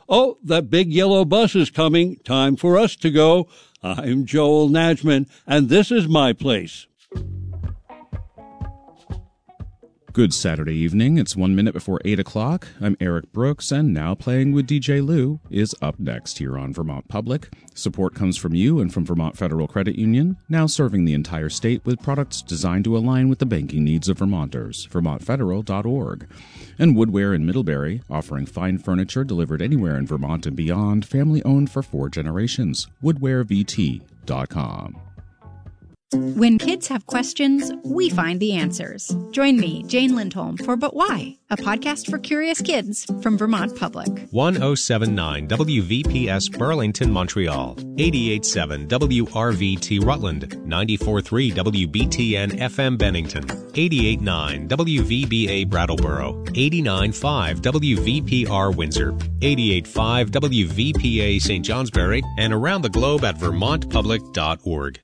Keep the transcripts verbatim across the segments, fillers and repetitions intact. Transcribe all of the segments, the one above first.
Oh, that big yellow bus is coming. Time for us to go. I'm Joel Najman, and this is my place. Good Saturday evening. It's one minute before eight o'clock. I'm Eric Brooks, and Now Playing with D J Lou is up next here on Vermont Public. Support comes from you and from Vermont Federal Credit Union, now serving the entire state with products designed to align with the banking needs of Vermonters. Vermont Federal dot org. And Woodware in Middlebury, offering fine furniture delivered anywhere in Vermont and beyond, family-owned for four generations. woodware v t dot com. When kids have questions, we find the answers. Join me, Jane Lindholm, for But Why, a podcast for curious kids from Vermont Public. one oh seven point nine W V P S Burlington, Montreal. eighty-eight point seven W R V T Rutland. ninety-four point three W B T N F M Bennington. eighty-eight point nine W V B A Brattleboro. eighty-nine point five W V P R Windsor. eighty-eight point five W V P A Saint Johnsbury. And around the globe at vermont public dot org.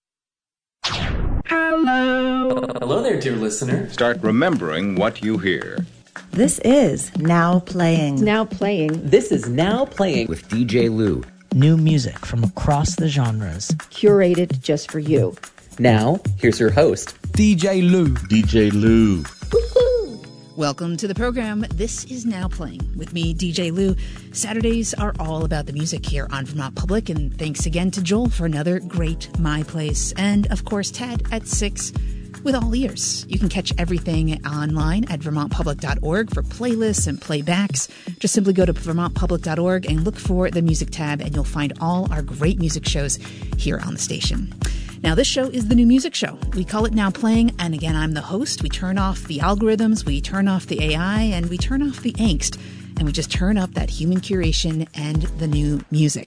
Hello. Hello there, dear listener. Start remembering what you hear. This is Now Playing. Now Playing. This is Now Playing with D J Lou. New music from across the genres. Curated just for you. Now, here's your host, D J Lou. D J Lou. Welcome to the program. This is Now Playing with me, D J Lou. Saturdays are all about the music here on Vermont Public, and thanks again to Joel for another great My Place. And, of course, Ted at six with all ears. You can catch everything online at vermont public dot org for playlists and playbacks. Just simply go to vermont public dot org and look for the music tab, and you'll find all our great music shows here on the station. Now, this show is the New Music Show. We call it Now Playing, and again, I'm the host. We turn off the algorithms, we turn off the A I, and we turn off the angst, and we just turn up that human curation and the new music.